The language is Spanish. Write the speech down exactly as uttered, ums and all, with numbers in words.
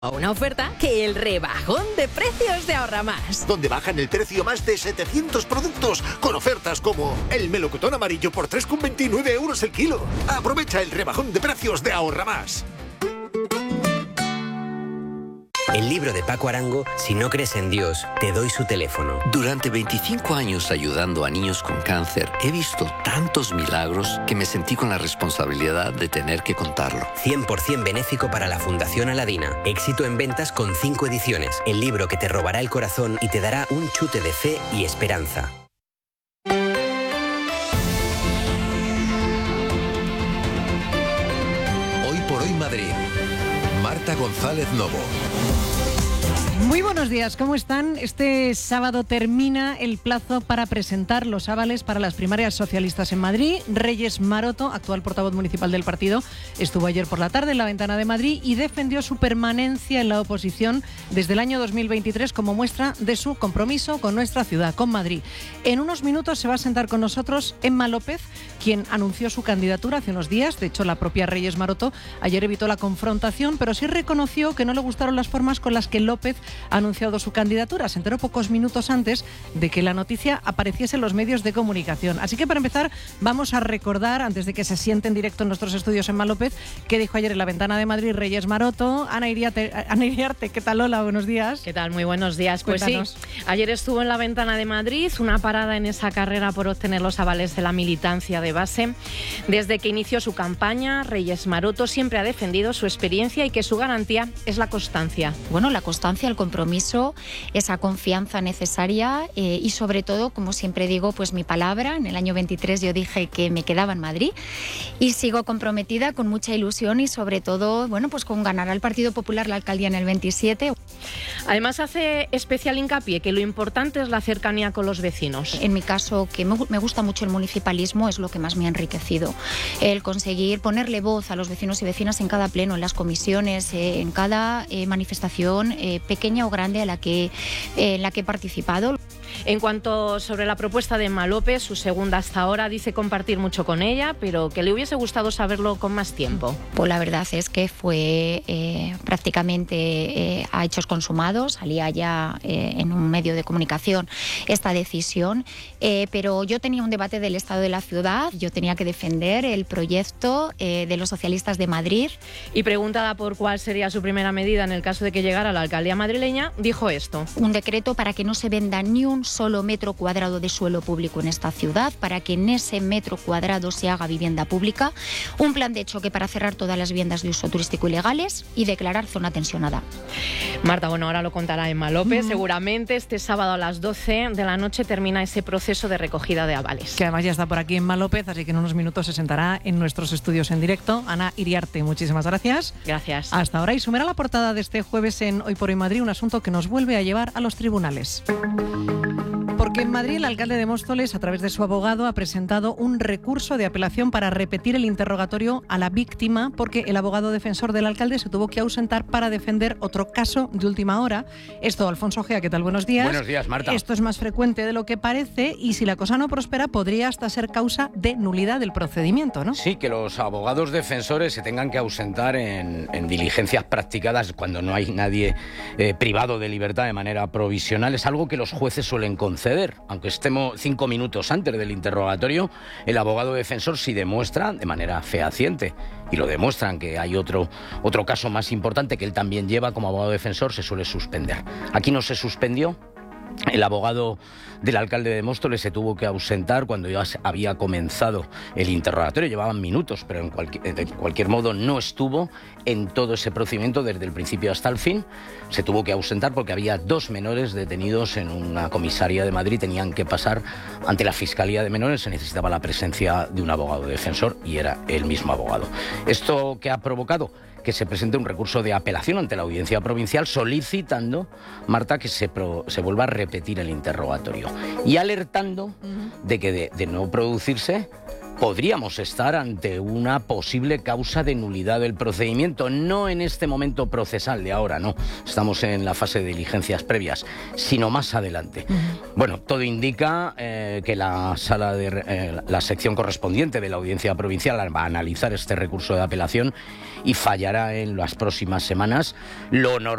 Una oferta que el rebajón de precios de Ahorra Más. Donde bajan el precio más de setecientos productos con ofertas como el melocotón amarillo por tres con veintinueve euros el kilo. Aprovecha el rebajón de precios de Ahorra Más. El libro de Paco Arango, Si no crees en Dios, te doy su teléfono. Durante veinticinco años ayudando a niños con cáncer, he visto tantos milagros que me sentí con la responsabilidad de tener que contarlo. cien por ciento benéfico para la Fundación Aladina. Éxito en ventas con cinco ediciones. El libro que te robará el corazón y te dará un chute de fe y esperanza. Hoy por hoy Madrid. Marta González Novo. Muy buenos días, ¿cómo están? Este sábado termina el plazo para presentar los avales para las primarias socialistas en Madrid. Reyes Maroto, actual portavoz municipal del partido, estuvo ayer por la tarde en la Ventana de Madrid y defendió su permanencia en la oposición desde el año dos mil veintitrés como muestra de su compromiso con nuestra ciudad, con Madrid. En unos minutos se va a sentar con nosotros Emma López, quien anunció su candidatura hace unos días. De hecho, la propia Reyes Maroto ayer evitó la confrontación, pero sí reconoció que no le gustaron las formas con las que López ha anunciado su candidatura. Se enteró pocos minutos antes de que la noticia apareciese en los medios de comunicación. Así que para empezar vamos a recordar, antes de que se siente en directo en nuestros estudios Emma López, qué dijo ayer en la Ventana de Madrid Reyes Maroto. Ana Iriarte, Ana Iriarte, ¿qué tal? Hola, buenos días. ¿Qué tal? Muy buenos días. Pues Cuéntanos. sí, ayer estuvo en la Ventana de Madrid, una parada en esa carrera por obtener los avales de la militancia de base. Desde que inició su campaña, Reyes Maroto siempre ha defendido su experiencia y que su garantía es la constancia. Bueno, la constancia, el compromiso, esa confianza necesaria eh, y sobre todo, como siempre digo, pues mi palabra. En el año veintitrés yo dije que me quedaba en Madrid y sigo comprometida con mucha ilusión y sobre todo, bueno, pues con ganar al Partido Popular la alcaldía en el veintisiete. Además hace especial hincapié que lo importante es la cercanía con los vecinos. En mi caso, que me, me gusta mucho el municipalismo, es lo que más me ha enriquecido. El conseguir ponerle voz a los vecinos y vecinas en cada pleno, en las comisiones, eh, en cada eh, manifestación eh, pequeña o grande a la que, eh, en la que he participado. En cuanto sobre la propuesta de Emma López, su segunda hasta ahora, dice compartir mucho con ella, pero que le hubiese gustado saberlo con más tiempo. Pues la verdad es que fue eh, prácticamente eh, a hechos consumados, salía ya eh, en un medio de comunicación esta decisión, eh, pero yo tenía un debate del estado de la ciudad, yo tenía que defender el proyecto eh, de los socialistas de Madrid. Y preguntada por cuál sería su primera medida en el caso de que llegara a la alcaldía madrileña, dijo esto. Un decreto para que no se venda ni un solo metro cuadrado de suelo público en esta ciudad, para que en ese metro cuadrado se haga vivienda pública, un plan de choque para cerrar todas las viviendas de uso turístico ilegales y declarar zona tensionada. Marta, bueno, ahora lo contará Emma López. Mm. Seguramente este sábado a las doce de la noche termina ese proceso de recogida de avales. Que además ya está por aquí Emma López, así que en unos minutos se sentará en nuestros estudios en directo. Ana Iriarte, muchísimas gracias. Gracias. Hasta ahora. Y sumará la portada de este jueves en Hoy por Hoy Madrid, un asunto que nos vuelve a llevar a los tribunales. Porque en Madrid el alcalde de Móstoles, a través de su abogado, ha presentado un recurso de apelación para repetir el interrogatorio a la víctima, porque el abogado defensor del alcalde se tuvo que ausentar para defender otro caso de última hora. Esto, Alfonso Gea, ¿qué tal? Buenos días. Buenos días, Marta. Esto es más frecuente de lo que parece y si la cosa no prospera podría hasta ser causa de nulidad del procedimiento, ¿no? Sí, que los abogados defensores se tengan que ausentar en, en diligencias practicadas cuando no hay nadie eh, privado de libertad de manera provisional es algo que los jueces suelen conceder. Aunque estemos cinco minutos antes del interrogatorio, el abogado defensor sí demuestra de manera fehaciente, y lo demuestran, que hay otro, otro caso más importante que él también lleva como abogado defensor, se suele suspender. Aquí no se suspendió. El abogado del alcalde de Móstoles se tuvo que ausentar cuando ya había comenzado el interrogatorio. Llevaban minutos, pero en cualquier, de cualquier modo no estuvo en todo ese procedimiento desde el principio hasta el fin. Se tuvo que ausentar porque había dos menores detenidos en una comisaría de Madrid. Tenían que pasar ante la Fiscalía de Menores. Se necesitaba la presencia de un abogado defensor y era el mismo abogado. ¿Esto qué ha provocado? Que se presente un recurso de apelación ante la Audiencia Provincial solicitando, Marta, que se, pro, se vuelva a repetir el interrogatorio y alertando uh-huh. de que de, de no producirse podríamos estar ante una posible causa de nulidad del procedimiento, no en este momento procesal de ahora, no, estamos en la fase de diligencias previas, sino más adelante. Uh-huh. Bueno, todo indica eh, que la sala de eh, la sección correspondiente de la Audiencia Provincial va a analizar este recurso de apelación y fallará en las próximas semanas. Lo normal